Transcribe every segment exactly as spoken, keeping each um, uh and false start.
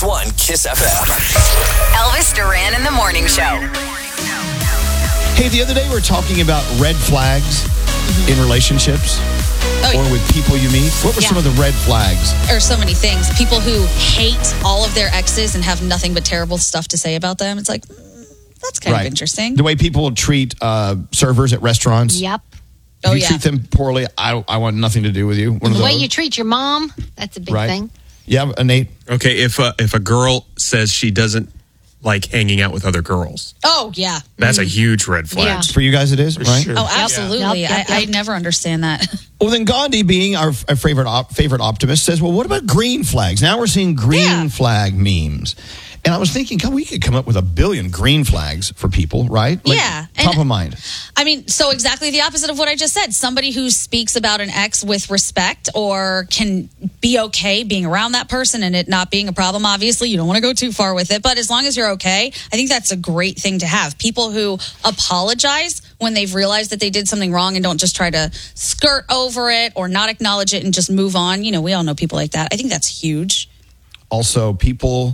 ninety-six point one Kiss F M. Elvis Duran in the Morning Show. Hey, the other day we were talking about red flags mm-hmm. in relationships oh, or yeah. with people you meet. What were yeah. some of the red flags? There are so many things. People who hate all of their exes and have nothing but terrible stuff to say about them. It's like, mm, that's kind right. of interesting. The way people treat uh, servers at restaurants. Yep. If oh, you yeah. treat them poorly, I, I want nothing to do with you. One the of way those. you treat your mom, that's a big right. thing. Yeah, Nate. Okay, if a, if a girl says she doesn't like hanging out with other girls, Oh, yeah. that's a huge red flag. Yeah. For you guys it is, right? Sure. Oh, absolutely. Yep, yep, I, I yep. never understand that. Well, then Gandhi, being our, our favorite op, favorite optimist, says, well, what about green flags? Now we're seeing green Yeah. flag memes. And I was thinking, God, we could come up with a billion green flags for people, right? Like, Yeah, Top and- of mind. I mean, so exactly the opposite of what I just said. Somebody who speaks about an ex with respect or can be okay being around that person and it not being a problem. Obviously, you don't want to go too far with it, but as long as you're okay, I think that's a great thing to have. People who apologize when they've realized that they did something wrong and don't just try to skirt over it or not acknowledge it and just move on. You know, we all know people like that. I think that's huge. Also, people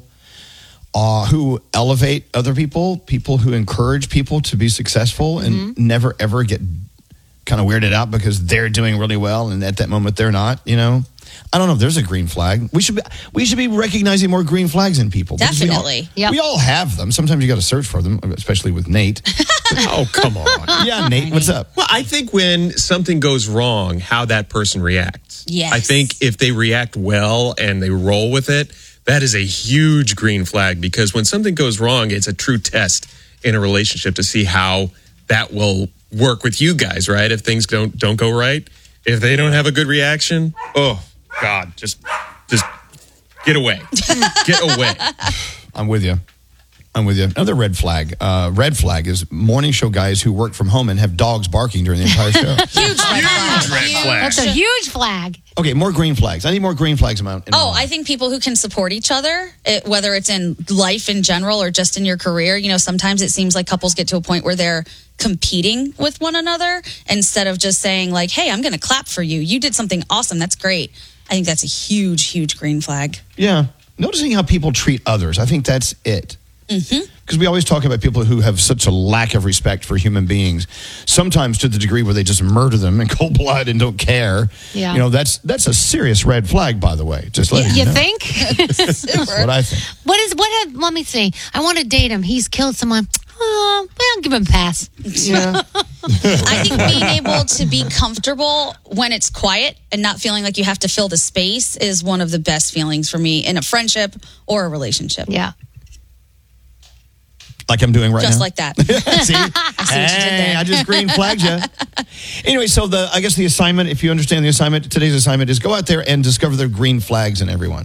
uh, who elevate other people, people who encourage people to be successful and Mm-hmm. never, ever get kind of weirded out because they're doing really well and at that moment they're not, you know? I don't know if there's a green flag. We should be, we should be recognizing more green flags in people. because we all- Definitely. Yep. We all have them. Sometimes you got to search for them, especially with Nate. Oh, come on. Yeah, Nate, what's up? Well, I think when something goes wrong, how that person reacts. Yes. I think if they react well and they roll with it, that is a huge green flag because when something goes wrong, it's a true test in a relationship to see how that will work with you guys, right? If things don't don't go right, if they don't have a good reaction, oh God, just just get away, get away. I'm with you. I'm with you. Another red flag. Uh, red flag is morning show guys who work from home and have dogs barking during the entire show. Huge red flag. Huge red Huge. flag. That's a huge flag. Okay, more green flags. I need more green flags in my, in my Oh, life. I think people who can support each other, it, whether it's in life in general or just in your career, you know, sometimes it seems like couples get to a point where they're competing with one another instead of just saying like, hey, I'm going to clap for you. You did something awesome. That's great. I think that's a huge, huge green flag. Yeah. Noticing how people treat others. I think that's it. Mm-hmm. Because we always talk about people who have such a lack of respect for human beings, sometimes to the degree where they just murder them in cold blood and don't care. Yeah. You know, that's that's a serious red flag, by the way. Just let You you know. think? That's what I think. What is what? Have, let me see. I want to date him. He's killed someone. Oh, well, I'll give him a pass. Yeah. I think being able to be comfortable when it's quiet and not feeling like you have to fill the space is one of the best feelings for me in a friendship or a relationship. Yeah. Like I'm doing right Just now. like that. See? I see what you did Hey, there. I just green flagged you. Anyway, so the I guess the assignment, if you understand the assignment, today's assignment is go out there and discover the green flags in everyone.